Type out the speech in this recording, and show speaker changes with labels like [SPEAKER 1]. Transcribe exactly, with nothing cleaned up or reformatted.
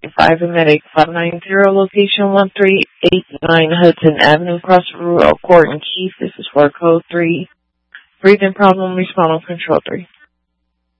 [SPEAKER 1] five medic, five nine zero, location one three eight nine Hudson Avenue, Cross Rural Court and Keith. This is for code three. Breathing problem, respond on control three.